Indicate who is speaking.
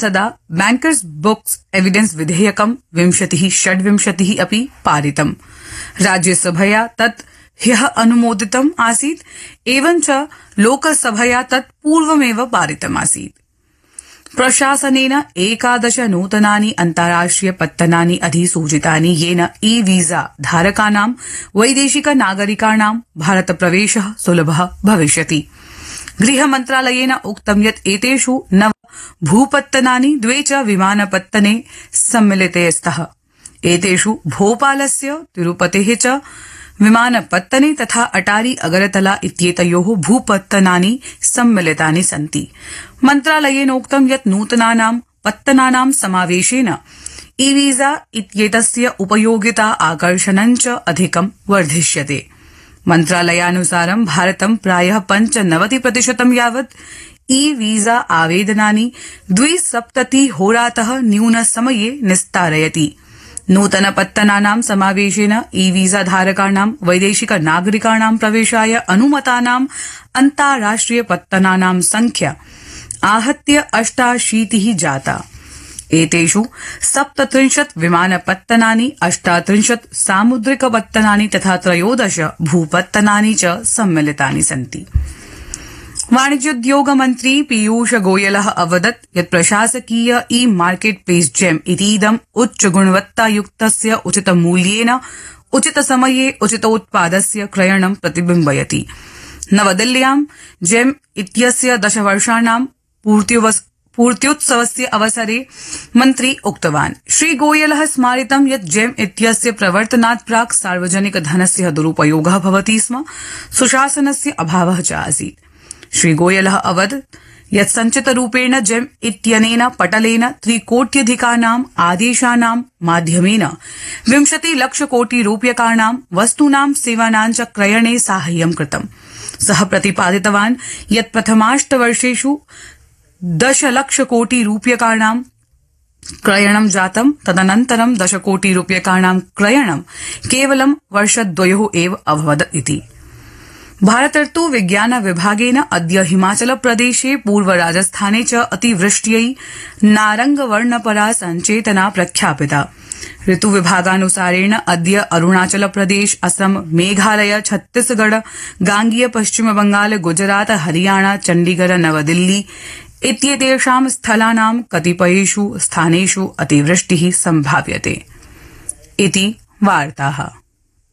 Speaker 1: संसदा bankers books evidence विधेयकं 2026 अपि पारितम्। राज्यसभया तत् ह्यः अनुमोदितम् आसीत् एवञ्च लोकसभया तत् पूर्वमेव पारितमासीत्। प्रशासनेन 11 नूतनानि अन्ताराष्ट्रिय पत्तनानि अधिसूचितानि येन ई वीजा धारकानां वैदेशिक नागरिकाणां भारत प्रवेशः सुलभः भविष्यति। गृहमन्त्रालयेन उक्तं यत् एतेषु 9 भूपत्तनानि 2 च विमानपत्तने सम्मिलिते स्तः। एतेषु भोपालस्य तिरुपतेः च विमानपत्तने तथा अटारी अगरतला इत्येतयोः भूपत्तनानि सम्मिलितानि सन्ति। मन्त्रालयेनोक्तं यत् नूतनानां पत्तनानां समावेशेन ई वीजा इत्येतस्य उपयोगिता आकर्षणं च अधिकं वर्धिष्यते। मन्त्रालयानुसारं भारतं प्रायः 95% यावत् ई वीजा आवेदनानि 270 होरातः न्यूनसमये निस्तारयति। नूतनपत्तनानां समावेशेन ई वीजा धारकाणां वैदेशिक नागरिकाणां प्रवेशाय अनुमतानां अन्ताराष्ट्रिय पत्तनानां संख्या आहत्य 88 जाता। एतेषु 37 विमानपत्तनानि, 38 सामुद्रिकपत्तनानि तथा 13 भूपत्तनानि च सम्मिलितानि सन्ति। वाणिज्योद्योग मंत्री पीयूष गोयलः अवदत् यत् प्रशासकीय ई मार्केट प्लेस जेम इतीदम् उच्च गुणवत्तायुक्तस्य उचितमूल्येन उचितसमये उचितोत्पादस्य क्रयणं प्रतिबिम्बयति। नवदिल्ल्यां जेम इत्यस्य 10 वर्षाणां पूर्त्युत्सवस्य अवसरे मन्त्री उक्तवान्। श्री गोयलः स्मारितं यत् जेम इत्यस्य प्रवर्तनात् प्राक् सार्वजनिक धनस्य दुरुपयोगः भवति स्म, सुशासनस्य अभावः च आसीत्। श्री गोयलः अवदत् यत् संचितरूपेण जेम इत्यनेन पटलेन 3 कोट्यधिकानां आदेशानां माध्यमेन 20 लक्ष कोटि रूप्यकाणां वस्तूनां सेवानां च क्रयणे साहाय्यं कृतम्। सः प्रतिपादितवान् यत् प्रथमाष्टवर्षेषु 10 लक्ष कोटि रूप्यकाणां क्रयणं जातं, तदनन्तरं 10 कोटि रूप्यकाणां क्रयणं केवलं वर्षद्वयोः एव अभवत् इति। भारतर्तु विज्ञान विभागेन अद्य हिमाचल प्रदेशे पूर्व राजस्थाने च अतिवृष्ट्यै नारंगवर्णपरा संचेतना प्रख्यापिता। ऋतु विभागानुसारेण अद्य अरुणाचल प्रदेश, असम, मेघालय, छत्तीसगढ़, गांगेय पश्चिम बंगाल, गुजरात, हरियाणा, चंडीगढ़, नवदिल्ली इत्येतेषां स्थलानां कतिपयेषु स्थानेषु अतिवृष्टिः सम्भाव्यते इति वार्ताः।